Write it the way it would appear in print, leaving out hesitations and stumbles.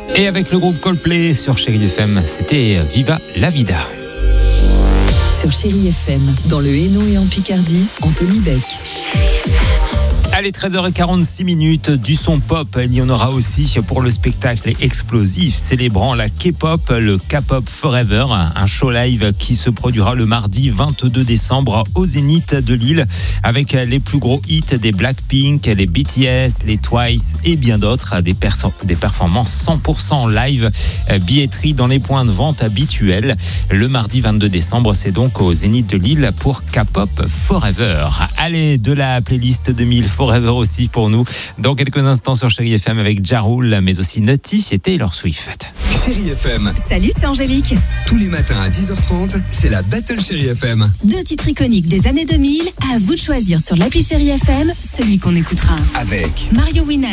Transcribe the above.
Et avec le groupe Coldplay sur Chérie FM, c'était Viva la Vida. Sur Chérie FM, dans le Hainaut et en Picardie, Anthony Beck. Allez, 13h46, du son pop. Il y en aura aussi pour le spectacle explosif célébrant la K-pop, le K-pop Forever, un show live qui se produira le mardi 22 décembre au Zénith de Lille avec les plus gros hits des Blackpink, les BTS, les Twice et bien d'autres, des performances 100% live, billetterie dans les points de vente habituels. Le mardi 22 décembre, c'est donc au Zénith de Lille pour K-pop Forever. Allez, de la playlist 2000 Forever aussi pour nous. Dans quelques instants sur Chérie FM avec Ja Rule, mais aussi Nutty et Taylor Swift. Chérie FM. Salut, c'est Angélique. Tous les matins à 10h30, c'est la Battle Chérie FM. 2 titres iconiques des années 2000. À vous de choisir sur l'appli Chérie FM celui qu'on écoutera. Avec Mario Winner.